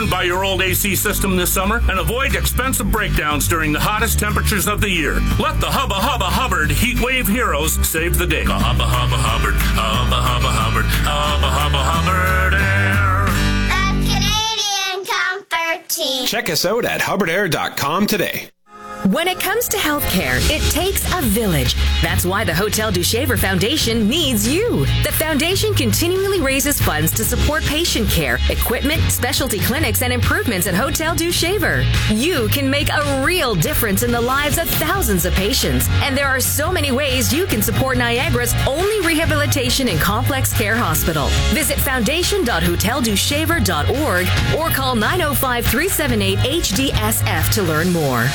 burned by your old AC system this summer and avoid expensive breakdowns during the hottest temperatures of the year. Let the Hubba Hubba Hubbard Heat Wave Heroes save the day. Hubba Hubba Hubbard, Hubba Hubba Hubbard, Hubba Hubba Hubbard Air. The Canadian Comfort Team. Check us out at hubbardair.com today. When it comes to healthcare, it takes a village. That's why the Hotel du Shaver Foundation needs you. The foundation continually raises funds to support patient care, equipment, specialty clinics, and improvements at Hotel du Shaver. You can make a real difference in the lives of thousands of patients. And there are so many ways you can support Niagara's only rehabilitation and complex care hospital. Visit foundation.hoteldushaver.org or call 905-378-HDSF to learn more.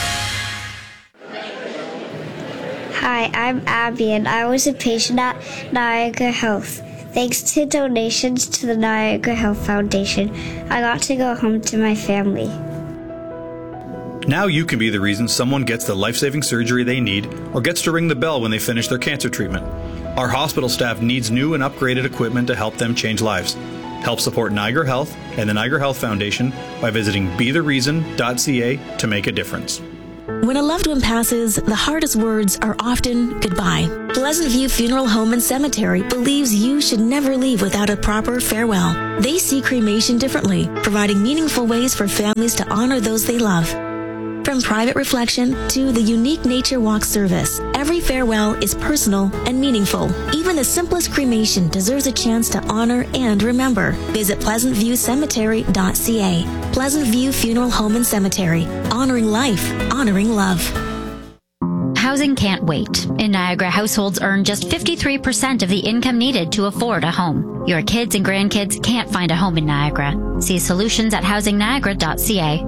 Hi, I'm Abby, and I was a patient at Niagara Health. Thanks to donations to the Niagara Health Foundation, I got to go home to my family. Now you can be the reason someone gets the life-saving surgery they need or gets to ring the bell when they finish their cancer treatment. Our hospital staff needs new and upgraded equipment to help them change lives. Help support Niagara Health and the Niagara Health Foundation by visiting bethereason.ca to make a difference. When a loved one passes, the hardest words are often goodbye. Pleasant View Funeral Home and Cemetery believes you should never leave without a proper farewell. They see cremation differently, providing meaningful ways for families to honor those they love. From private reflection to the unique nature walk service, every farewell is personal and meaningful. Even the simplest cremation deserves a chance to honor and remember. Visit pleasantviewcemetery.ca. Pleasant View Funeral Home and Cemetery. Honoring life, honoring love. Housing can't wait. In Niagara, households earn just 53% of the income needed to afford a home. Your kids and grandkids can't find a home in Niagara. See solutions at housingniagara.ca.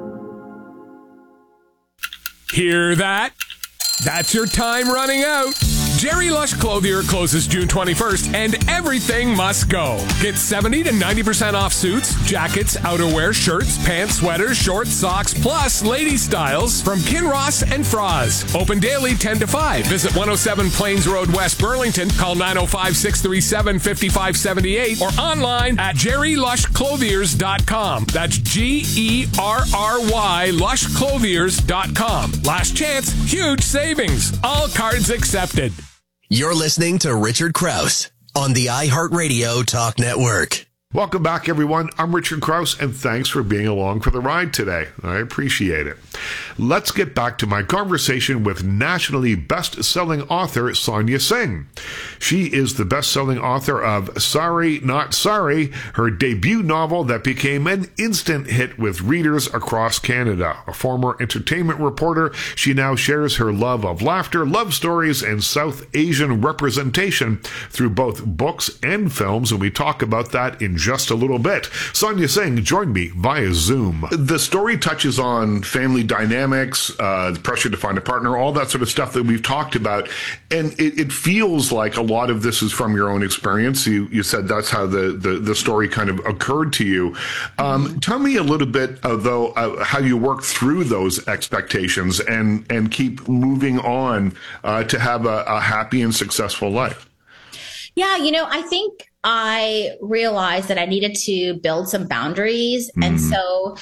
Hear that? That's your time running out. Jerry Lush Clothier closes June 21st, and everything must go. Get 70 to 90% off suits, jackets, outerwear, shirts, pants, sweaters, shorts, socks, plus lady styles from Kinross and Froz. Open daily 10 to 5. Visit 107 Plains Road, West Burlington. Call 905-637-5578 or online at jerrylushclothiers.com. That's Gerry lushclothiers.com. Last chance, huge savings. All cards accepted. You're listening to Richard Krause on the iHeartRadio Talk Network. Welcome back, everyone. I'm Richard Krause, and thanks for being along for the ride today. I appreciate it. Let's get back to my conversation with nationally best-selling author Sonia Singh. She is the best-selling author of Sorry Not Sorry, her debut novel that became an instant hit with readers across Canada. A former entertainment reporter, she now shares her love of laughter, love stories, and South Asian representation through both books and films, and we talk about that in just a little bit. Sonia Singh joined me via Zoom. The story touches on family dynamics, the pressure to find a partner, all that sort of stuff that we've talked about. And it feels like a lot of this is from your own experience. You said that's how the story kind of occurred to you. Tell me a little bit, though, how you work through those expectations and keep moving on to have a happy and successful life. Yeah, I think I realized that I needed to build some boundaries. And so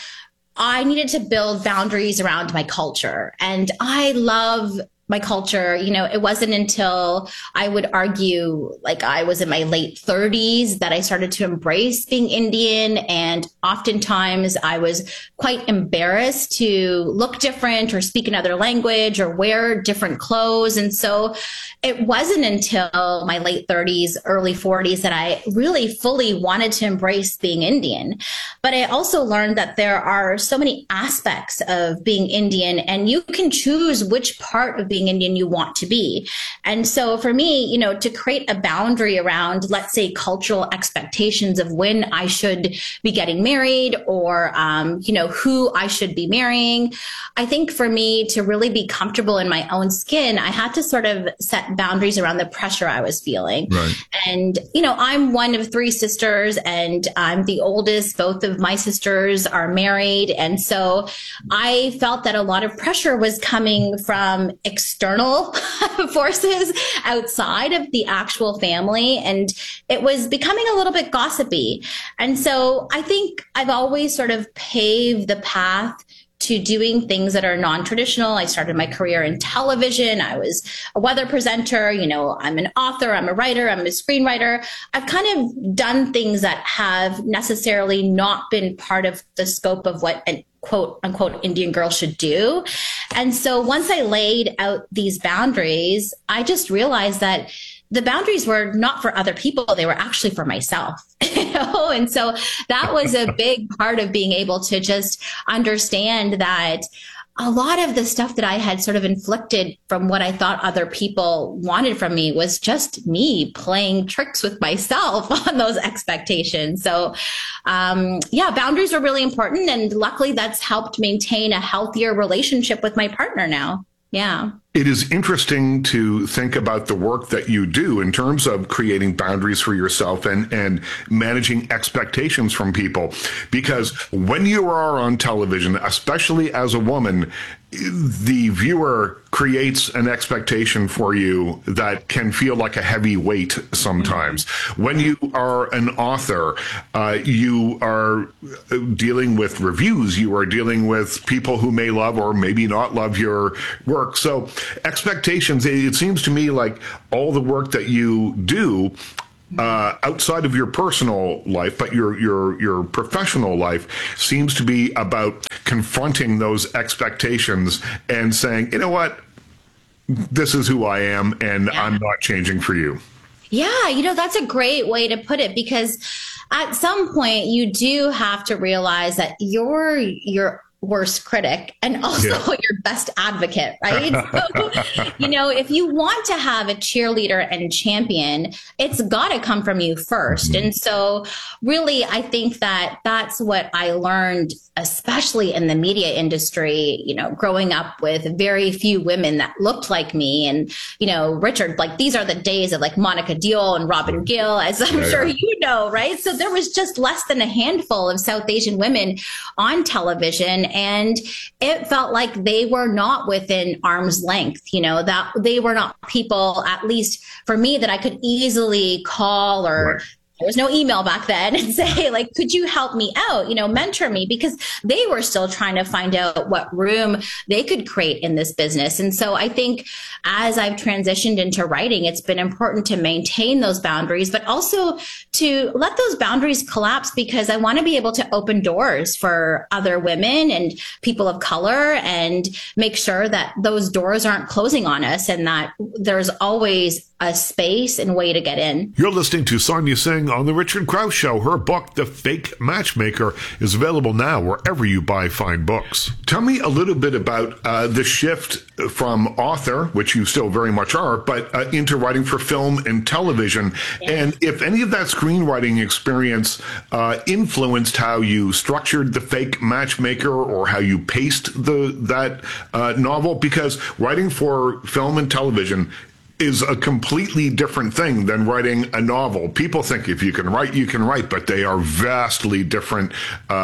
I needed to build boundaries around my culture. And I love my culture. It wasn't until I would argue like I was in my late 30s that I started to embrace being Indian. And oftentimes I was quite embarrassed to look different or speak another language or wear different clothes. And so it wasn't until my late 30s, early 40s that I really fully wanted to embrace being Indian. But I also learned that there are so many aspects of being Indian, and you can choose which part of being Indian you want to be. And so for me, to create a boundary around, let's say, cultural expectations of when I should be getting married or, who I should be marrying, I think for me to really be comfortable in my own skin, I had to sort of set boundaries around the pressure I was feeling. Right. And, I'm one of three sisters and I'm the oldest. Both of my sisters are married. And so I felt that a lot of pressure was coming from external forces outside of the actual family. And it was becoming a little bit gossipy. And so I think I've always sort of paved the path to doing things that are non-traditional. I started my career in television. I was a weather presenter. You know, I'm an author, I'm a writer, I'm a screenwriter. I've kind of done things that have necessarily not been part of the scope of what an quote unquote Indian girl should do. And so once I laid out these boundaries, I just realized that the boundaries were not for other people. They were actually for myself, you know? And so that was a big part of being able to just understand that a lot of the stuff that I had sort of inflicted from what I thought other people wanted from me was just me playing tricks with myself on those expectations. So, boundaries were really important. And luckily that's helped maintain a healthier relationship with my partner now. Yeah. It is interesting to think about the work that you do in terms of creating boundaries for yourself and managing expectations from people. Because when you are on television, especially as a woman, the viewer creates an expectation for you that can feel like a heavy weight sometimes. When you are an author, you are dealing with reviews. You are dealing with people who may love or maybe not love your work. So expectations, it seems to me like all the work that you do outside of your personal life, but your professional life seems to be about confronting those expectations and saying, you know what, this is who I am and I'm not changing for you. Yeah, you know, that's a great way to put it, because at some point you do have to realize that you're your worst critic and also your best advocate, right? So, you know, if you want to have a cheerleader and champion, it's got to come from you first. And so really, I think that that's what I learned, especially in the media industry, you know, growing up with very few women that looked like me. And, you know, Richard, like these are the days of like Monica Diol and Robin Gill, as I'm sure you know, right? So there was just less than a handful of South Asian women on television. And it felt like they were not within arm's length, you know, that they were not people, at least for me, that I could easily call or there was no email back then and say, like, could you help me out, you know, mentor me, because they were still trying to find out what room they could create in this business. And so I think as I've transitioned into writing, it's been important to maintain those boundaries, but also to let those boundaries collapse, because I want to be able to open doors for other women and people of color and make sure that those doors aren't closing on us and that there's always a space and way to get in. You're listening to Sonia Singh on The Richard Krause Show. Her book, The Fake Matchmaker, is available now wherever you buy fine books. Tell me a little bit about the shift from author, which you still very much are, but into writing for film and television. And if any of that screenwriting experience influenced how you structured The Fake Matchmaker or how you paced that novel, because writing for film and television is a completely different thing than writing a novel. People think if you can write, you can write, but they are vastly different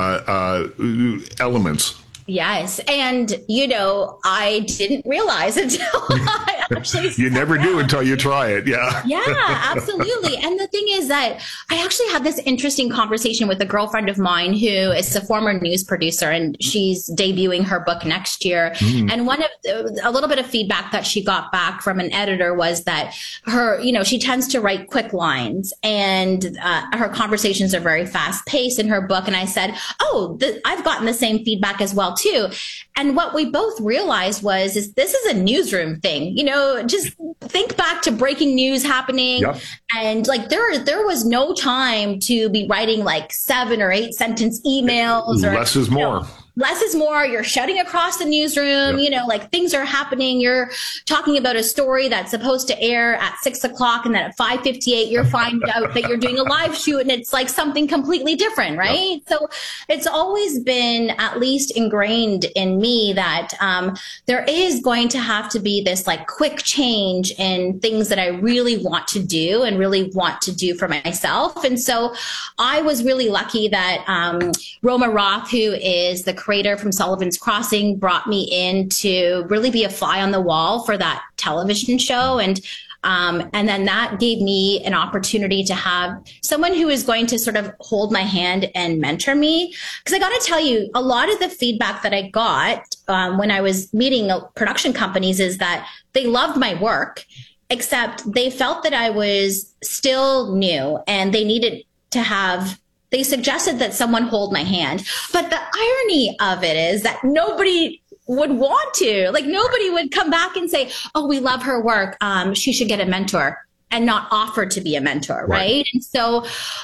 elements. Yes. And, you know, I didn't realize until I actually You never do until you try it. Yeah. Yeah, absolutely. And the thing is that I actually had this interesting conversation with a girlfriend of mine who is a former news producer, and she's debuting her book next year. And a little bit of feedback that she got back from an editor was that her, you know, she tends to write quick lines and her conversations are very fast paced in her book. And I said, I've gotten the same feedback as well too. And what we both realized is this is a newsroom thing. You know, just think back to breaking news happening. And like there was no time to be writing like 7 or 8 sentence emails. Less is more. Less is more. You're shouting across the newsroom, you know, like things are happening. You're talking about a story that's supposed to air at 6 o'clock, and then at 5:58, you find out that you're doing a live shoot and it's like something completely different, right? So it's always been at least ingrained in me that there is going to have to be this like quick change in things that I really want to do and really want to do for myself. And so I was really lucky that Roma Roth, who is the creator from Sullivan's Crossing brought me in to really be a fly on the wall for that television show. And then that gave me an opportunity to have someone who is going to sort of hold my hand and mentor me. Because I got to tell you, a lot of the feedback that I got when I was meeting production companies is that they loved my work, except they felt that I was still new and they needed to have, they suggested that someone hold my hand. But the irony of it is that nobody would want to, like, nobody would come back and say, oh, we love her work. She should get a mentor, and not offer to be a mentor. Right. And so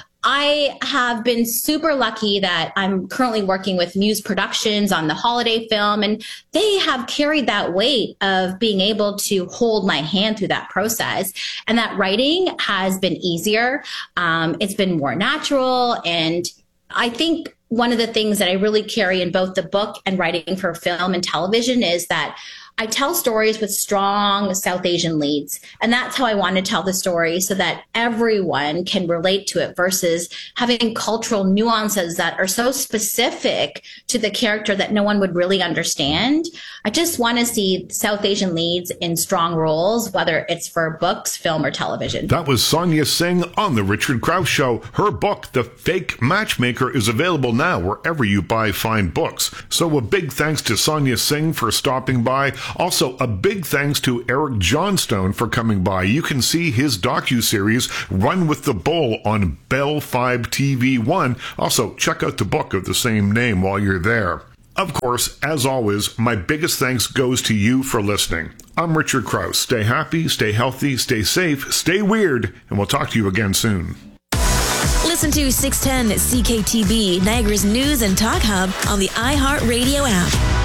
I have been super lucky that I'm currently working with Muse Productions on the holiday film, and they have carried that weight of being able to hold my hand through that process. And that writing has been easier. It's been more natural. And I think one of the things that I really carry in both the book and writing for film and television is that I tell stories with strong South Asian leads. And that's how I want to tell the story, so that everyone can relate to it, versus having cultural nuances that are so specific to the character that no one would really understand. I just want to see South Asian leads in strong roles, whether it's for books, film, or television. That was Sonia Singh on The Richard Krause Show. Her book, The Fake Matchmaker, is available now wherever you buy fine books. So a big thanks to Sonia Singh for stopping by. Also, a big thanks to Eric Johnstone for coming by. You can see his docuseries, Run with the Bull, on Bell 5 TV1. Also, check out the book of the same name while you're there. Of course, as always, my biggest thanks goes to you for listening. I'm Richard Krause. Stay happy, stay healthy, stay safe, stay weird, and we'll talk to you again soon. Listen to 610 CKTB, Niagara's news and talk hub, on the iHeartRadio app.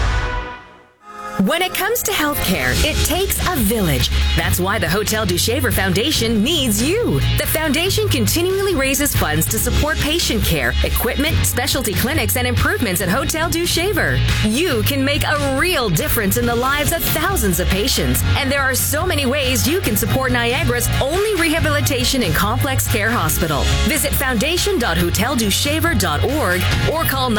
When it comes to healthcare, it takes a village. That's why the Hotel du Shaver Foundation needs you. The foundation continually raises funds to support patient care, equipment, specialty clinics, and improvements at Hotel du Shaver. You can make a real difference in the lives of thousands of patients. And there are so many ways you can support Niagara's only rehabilitation and complex care hospital. Visit foundation.hoteldushaver.org or call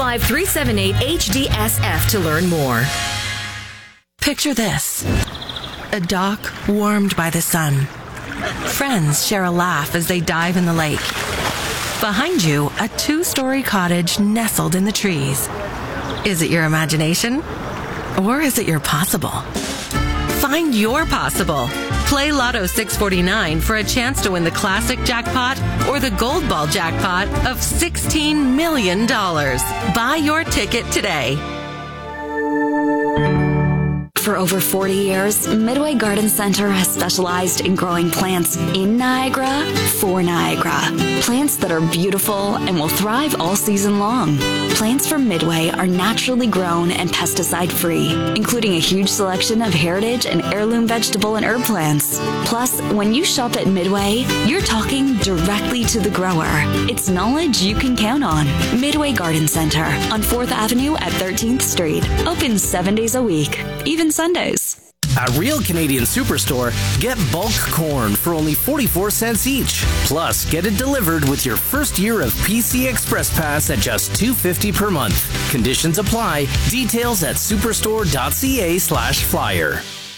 905-378-HDSF to learn more. Picture this: a dock warmed by the sun. Friends share a laugh as they dive in the lake. Behind you, a 2-story cottage nestled in the trees. Is it your imagination? Or is it your possible? Find your possible. Play Lotto 649 for a chance to win the classic jackpot or the gold ball jackpot of $16 million. Buy your ticket today. For over 40 years, Midway Garden Center has specialized in growing plants in Niagara for Niagara. Plants that are beautiful and will thrive all season long. Plants from Midway are naturally grown and pesticide-free, including a huge selection of heritage and heirloom vegetable and herb plants. Plus, when you shop at Midway, you're talking directly to the grower. It's knowledge you can count on. Midway Garden Center on 4th Avenue at 13th Street. Open 7 days a week, even Sundays. At Real Canadian Superstore, get bulk corn for only 44 cents each. Plus, get it delivered with your first year of PC Express Pass at just $2.50 per month. Conditions apply. Details at superstore.ca/flyer.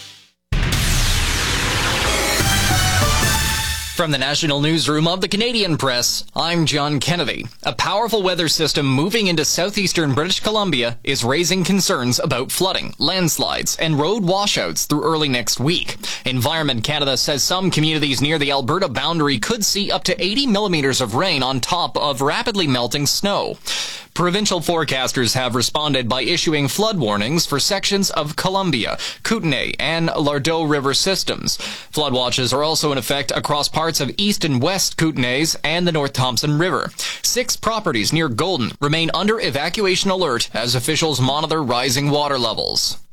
From the National Newsroom of the Canadian Press, I'm John Kennedy. A powerful weather system moving into southeastern British Columbia is raising concerns about flooding, landslides, and road washouts through early next week. Environment Canada says some communities near the Alberta boundary could see up to 80 millimeters of rain on top of rapidly melting snow. Provincial forecasters have responded by issuing flood warnings for sections of Columbia, Kootenay, and Lardot River systems. Flood watches are also in effect across parts of East and West Kootenays and the North Thompson River. 6 properties near Golden remain under evacuation alert as officials monitor rising water levels.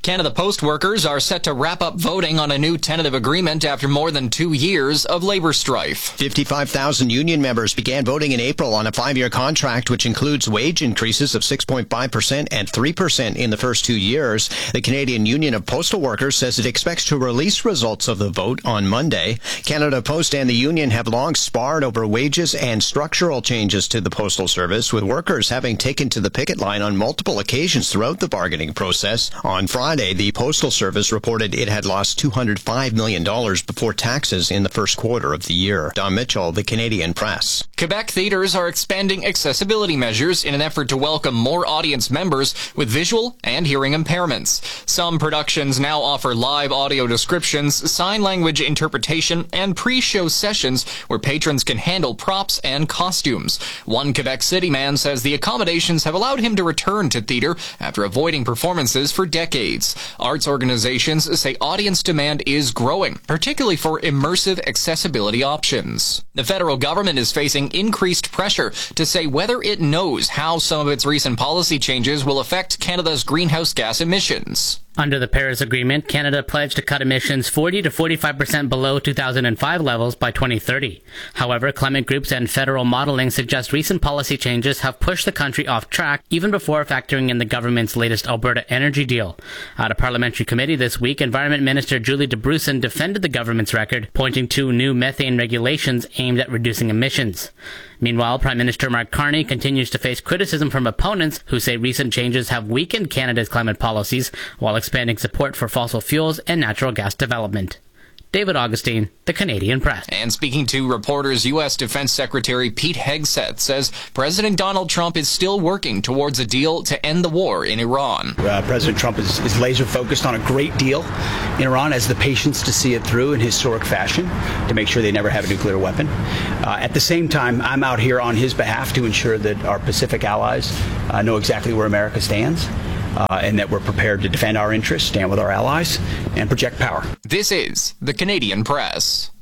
Canada Post workers are set to wrap up voting on a new tentative agreement after more than 2 years of labor strife. 55,000 union members began voting in April on a 5-year contract, which includes wage increases of 6.5% and 3% in the first 2 years. The Canadian Union of Postal Workers says it expects to release results of the vote on Monday. Canada Post and the union have long sparred over wages and structural changes to the Postal Service, with workers having taken to the picket line on multiple occasions throughout the bargaining process. On Friday, the Postal Service reported it had lost $205 million before taxes in the first quarter of the year. Don Mitchell, the Canadian Press. Quebec theaters are expanding accessibility measures in an effort to welcome more audience members with visual and hearing impairments. Some productions now offer live audio descriptions, sign language interpretation, and pre-show sessions where patrons can handle props and costumes. One Quebec City man says the accommodations have allowed him to return to theater after avoiding performances for decades. Arts organizations say audience demand is growing, particularly for immersive accessibility options. The federal government is facing increased pressure to say whether it knows how some of its recent policy changes will affect Canada's greenhouse gas emissions. Under the Paris Agreement, Canada pledged to cut emissions 40 to 45% below 2005 levels by 2030. However, climate groups and federal modeling suggest recent policy changes have pushed the country off track even before factoring in the government's latest Alberta energy deal. At a parliamentary committee this week, Environment Minister Julie DeBrussen defended the government's record, pointing to new methane regulations aimed at reducing emissions. Meanwhile, Prime Minister Mark Carney continues to face criticism from opponents who say recent changes have weakened Canada's climate policies while expanding support for fossil fuels and natural gas development. David Augustine, The Canadian Press. And speaking to reporters, U.S. Defense Secretary Pete Hegseth says President Donald Trump is still working towards a deal to end the war in Iran. President Trump is laser focused on a great deal in Iran, has the patience to see it through in historic fashion to make sure they never have a nuclear weapon. At the same time, I'm out here on his behalf to ensure that our Pacific allies know exactly where America stands. And that we're prepared to defend our interests, stand with our allies, and project power. This is the Canadian Press.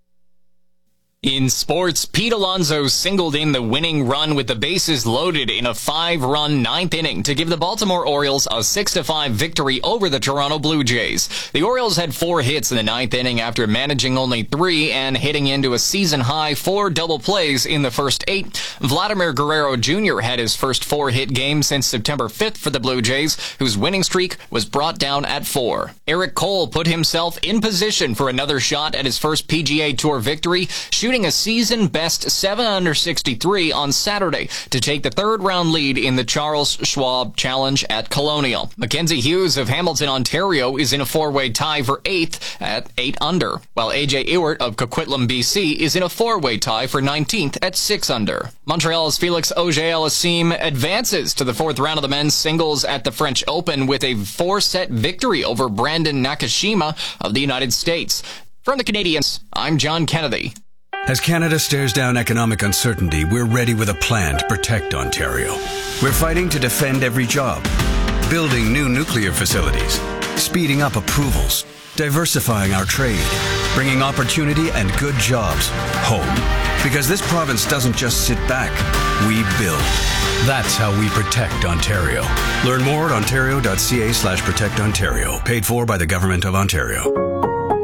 In sports, Pete Alonso singled in the winning run with the bases loaded in a 5-run ninth inning to give the Baltimore Orioles a 6-5 victory over the Toronto Blue Jays. The Orioles had 4 hits in the ninth inning after managing only 3 and hitting into a season-high 4 double plays in the first 8. Vladimir Guerrero Jr. had his first 4-hit game since September 5th for the Blue Jays, whose winning streak was brought down at 4. Eric Cole put himself in position for another shot at his first PGA Tour victory, shooting a season-best 7 under 63 on Saturday to take the third-round lead in the Charles Schwab Challenge at Colonial. Mackenzie Hughes of Hamilton, Ontario, is in a 4-way tie for 8th at 8 under, while AJ Ewart of Coquitlam, BC, is in a 4-way tie for 19th at 6 under. Montreal's Felix Auger-Aliassime advances to the 4th round of the men's singles at the French Open with a 4-set victory over Brandon Nakashima of the United States. From the Canadians, I'm John Kennedy. As Canada stares down economic uncertainty, we're ready with a plan to protect Ontario. We're fighting to defend every job, building new nuclear facilities, speeding up approvals, diversifying our trade, bringing opportunity and good jobs home. Because this province doesn't just sit back, we build. That's how we protect Ontario. Learn more at ontario.ca/protectontario. Paid for by the Government of Ontario.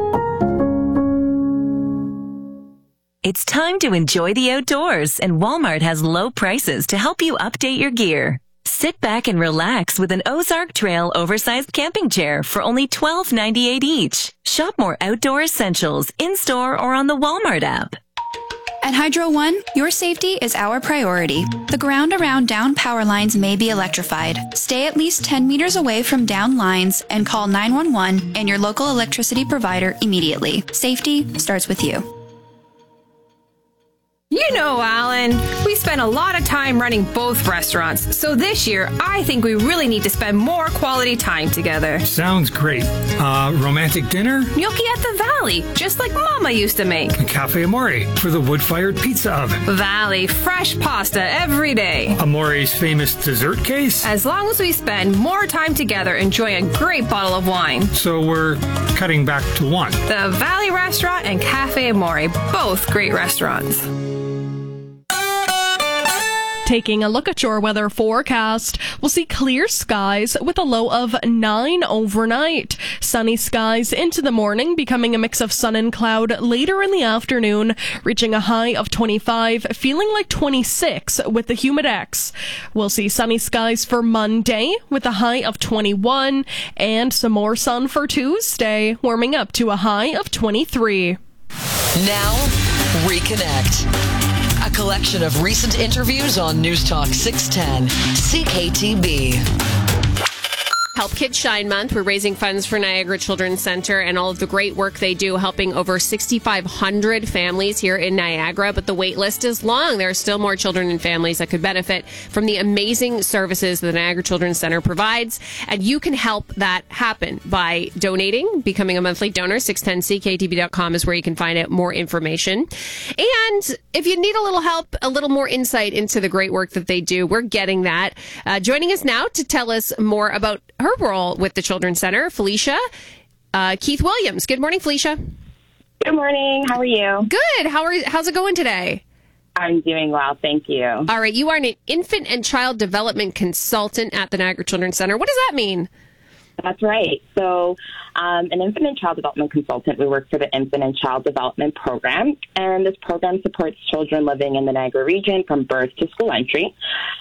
It's time to enjoy the outdoors, and Walmart has low prices to help you update your gear. Sit back and relax with an Ozark Trail oversized camping chair for only $12.98 each. Shop more outdoor essentials in-store or on the Walmart app. At Hydro One, your safety is our priority. The ground around down power lines may be electrified. Stay at least 10 meters away from down lines and call 911 and your local electricity provider immediately. Safety starts with you. You know, Alan, we spend a lot of time running both restaurants, so this year I think we really need to spend more quality time together. Sounds great. Romantic dinner? Gnocchi at the Valley, just like Mama used to make. Cafe Amore for the wood-fired pizza oven. Valley, fresh pasta every day. Amore's famous dessert case? As long as we spend more time together enjoying a great bottle of wine. So we're cutting back to one. The Valley Restaurant and Cafe Amore, both great restaurants. Taking a look at your weather forecast, we'll see clear skies with a low of 9 overnight. Sunny skies into the morning, becoming a mix of sun and cloud later in the afternoon, reaching a high of 25, feeling like 26 with the Humidex. We'll see sunny skies for Monday with a high of 21 and some more sun for Tuesday, warming up to a high of 23. Now, Reconnect. A collection of recent interviews on News Talk 610 CKTB. Help Kids Shine Month. We're raising funds for Niagara Children's Center and all of the great work they do, helping over 6,500 families here in Niagara. But the wait list is long. There are still more children and families that could benefit from the amazing services that the Niagara Children's Center provides. And you can help that happen by donating, becoming a monthly donor. 610cktb.com is where you can find out more information. And if you need a little help, a little more insight into the great work that they do, we're getting that. Joining us now to tell us more about her role with the Children's Center, Felicia Keith Williams. Good morning, Felicia. Good morning. How are you? Good. How's it going today? I'm doing well, thank you. All right. You are an infant and child development consultant at the Niagara Children's Center. What does that mean? That's right. So an infant and child development consultant, we work for the Infant and Child Development Program, and this program supports children living in the Niagara region from birth to school entry.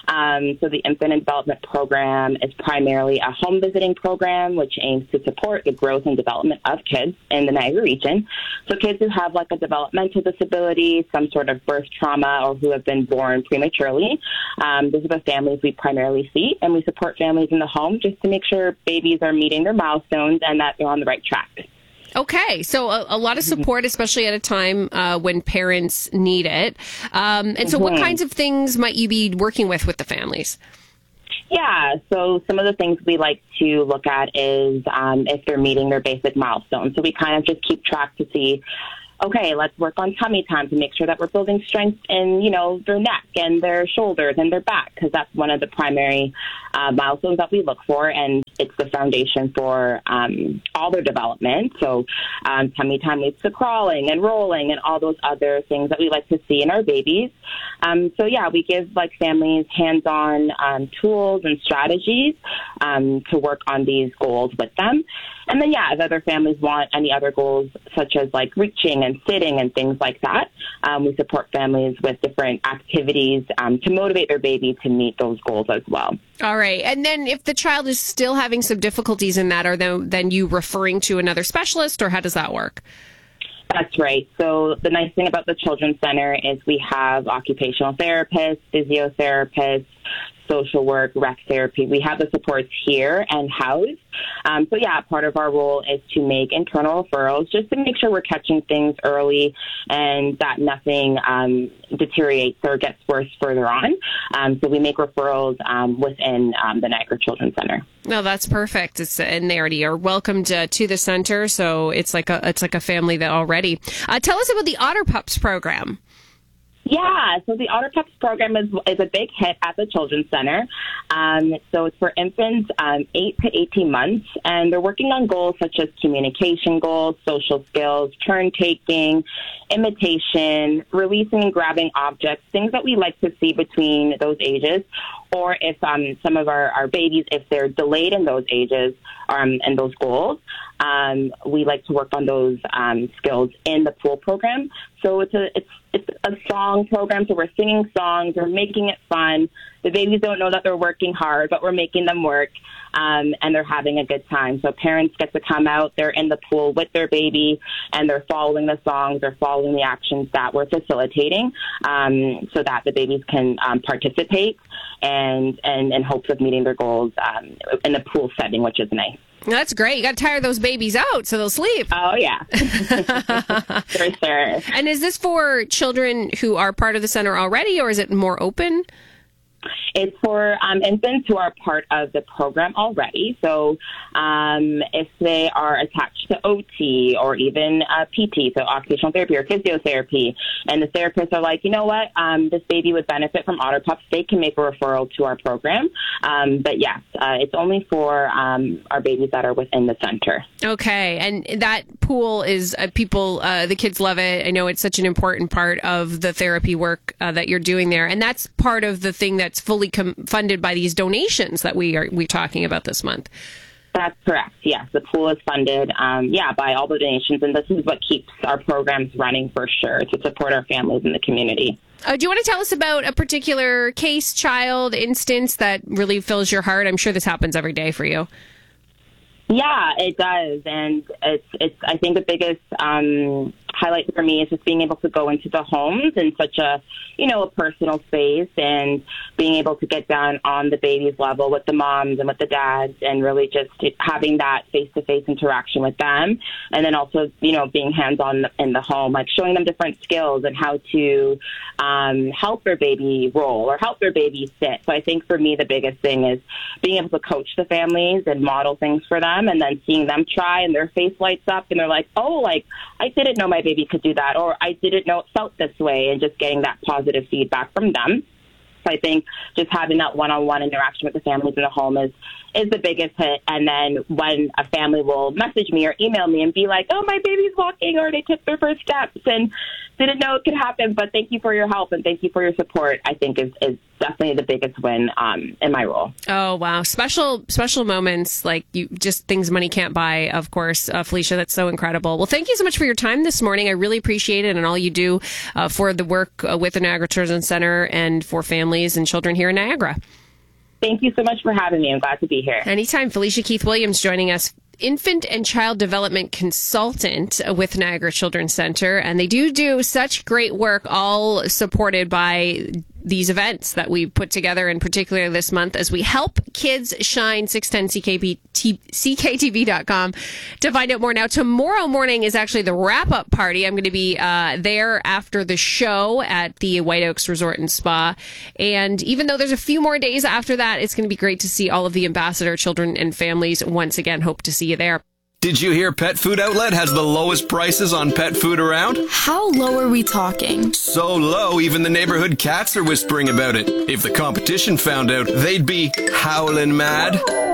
So the Infant and Development Program is primarily a home visiting program, which aims to support the growth and development of kids in the Niagara region. So kids who have like a developmental disability, some sort of birth trauma, or who have been born prematurely. Those are the families we primarily see, and we support families in the home just to make sure babies are meeting their milestones and that they're on the right track. Okay, so a lot of support, especially at a time when parents need it. And so what kinds of things might you be working with the families? Yeah, so some of the things we like to look at is if they're meeting their basic milestones. So we kind of just keep track to see, okay, let's work on tummy time to make sure that we're building strength in, their neck and their shoulders and their back, because that's one of the primary milestones that we look for, and it's the foundation for all their development. So tummy time leads to crawling and rolling and all those other things that we like to see in our babies. So yeah, we give families hands-on tools and strategies to work on these goals with them. And then, if other families want any other goals, such as reaching and sitting and things like that, we support families with different activities to motivate their baby to meet those goals as well. All right. And then if the child is still having some difficulties in that, are then you referring to another specialist, or how does that work? That's right. So the nice thing about the Children's Center is we have occupational therapists, physiotherapists, social work, rec therapy. We have the supports here and housed. Part of our role is to make internal referrals just to make sure we're catching things early and that nothing deteriorates or gets worse further on. So we make referrals within the Niagara Children's Center. No, that's perfect. And they already are welcomed to the center, so it's like a family that already. Tell us about the Otter Pups program. Yeah, so the Otter Pups program is a big hit at the Children's Center. So it's for infants 8 to 18 months, and they're working on goals such as communication goals, social skills, turn-taking, imitation, releasing and grabbing objects, things that we like to see between those ages, or if some of our babies, if they're delayed in those ages and those goals, we like to work on those skills in the pool program. So it's a song program, so we're singing songs, we're making it fun. The babies don't know that they're working hard, but we're making them work, and they're having a good time. So parents get to come out, they're in the pool with their baby, and they're following the songs, they're following the actions that we're facilitating, so that the babies can participate and in hopes of meeting their goals in the pool setting, which is nice. That's great. You got to tire those babies out so they'll sleep. Oh, yeah. For sure. And is this for children who are part of the center already, or is it more open? It's for infants who are part of the program already. So if they are attached to OT or even PT, so occupational therapy or physiotherapy, and the therapists are like, you know what, this baby would benefit from Otter Pups, they can make a referral to our program. But yes, it's only for our babies that are within the center. Okay. And that pool is the kids love it. I know it's such an important part of the therapy work that you're doing there. And that's part of the thing that's fully funded by these donations that we're talking about this month. That's correct. Yes, the pool is funded, by all the donations, and this is what keeps our programs running for sure, to support our families in the community. Do you want to tell us about a particular case, child, instance that really fills your heart? I'm sure this happens every day for you. Yeah, it does, and it's. I think the biggest highlight for me is just being able to go into the homes in such a personal space, and being able to get down on the baby's level with the moms and with the dads, and really just having that face-to-face interaction with them, and then also being hands-on in the home, like showing them different skills and how to help their baby roll or help their baby sit. So I think for me the biggest thing is being able to coach the families and model things for them, and then seeing them try and their face lights up and they're like, oh, like I didn't know my baby could do that, or I didn't know it felt this way, and just getting that positive feedback from them. So I think just having that one-on-one interaction with the families in the home is the biggest hit. And then when a family will message me or email me and be like, oh, my baby's walking, or they took their first steps and didn't know it could happen, but thank you for your help and thank you for your support, I think is definitely the biggest win in my role. Oh, wow. Special moments, like just things money can't buy, of course. Felicia, that's so incredible. Well, thank you so much for your time this morning. I really appreciate it, and all you do for the work with the Niagara Children's Center and for families and children here in Niagara. Thank you so much for having me. I'm glad to be here. Anytime. Felicia Keith-Williams joining us, infant and child development consultant with Niagara Children's Center. And they do such great work, all supported by these events that we put together, in particular this month, as we help kids shine. 610CKTV.com to find out more. Now, tomorrow morning is actually the wrap-up party. I'm going to be there after the show at the White Oaks Resort and Spa. And even though there's a few more days after that, it's going to be great to see all of the ambassador children and families once again. Hope to see you there. Did you hear Pet Food Outlet has the lowest prices on pet food around? How low are we talking? So low, even the neighborhood cats are whispering about it. If the competition found out, they'd be howling mad.